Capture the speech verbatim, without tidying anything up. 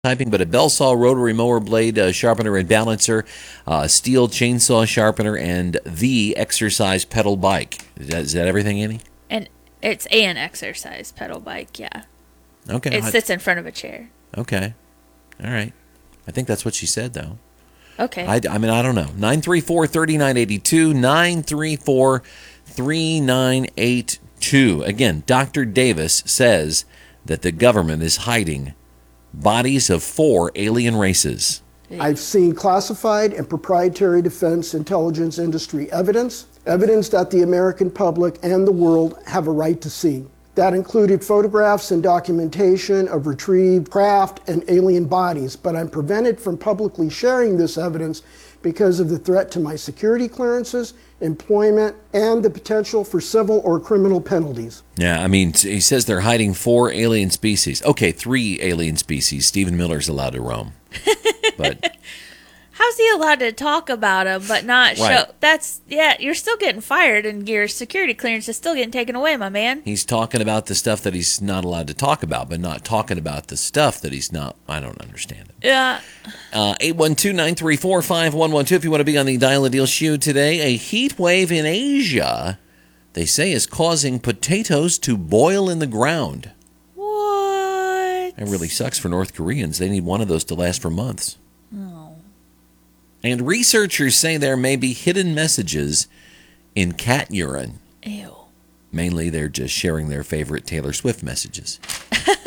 typing, but a bell saw, rotary mower blade uh, sharpener and balancer, uh, steel chainsaw sharpener, and the exercise pedal bike. Is that, is that everything, Annie? And it's an exercise pedal bike, yeah. Okay. It sits in front of a chair. Okay. All right. I think that's what she said, though. Okay. I, I mean, I don't know. nine three four, three nine eight two, nine three four, three nine eight two. Again, Doctor Davis says that the government is hiding bodies of four alien races. I've seen classified and proprietary defense intelligence industry evidence, evidence that the American public and the world have a right to see. That included photographs and documentation of retrieved craft and alien bodies, but I'm prevented from publicly sharing this evidence because of the threat to my security clearances, employment, and the potential for civil or criminal penalties. Yeah, I mean, he says they're hiding four alien species. Okay, three alien species. Stephen Miller's allowed to roam. But how's he allowed to talk about them but not show? Right. That's, yeah, you're still getting fired and your security clearance is still getting taken away, my man. he's talking about the stuff that he's not allowed to talk about, but not talking about the stuff that he's not. I don't understand it. Yeah. Uh, eight one two, nine three four, five one one two if you want to be on the Dial a Deal show today. A heat wave in Asia, they say, is causing potatoes to boil in the ground. What? It really sucks for North Koreans. They need one of those to last for months. Oh. And researchers say there may be hidden messages in cat urine. Ew. Mainly, they're just sharing their favorite Taylor Swift messages.